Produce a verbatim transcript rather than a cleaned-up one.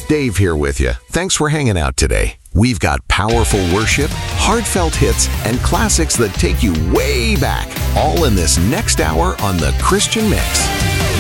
Dave here with you. Thanks for hanging out today. We've got powerful worship, heartfelt hits, and classics that take you way back, all in this next hour on The Christian Mix.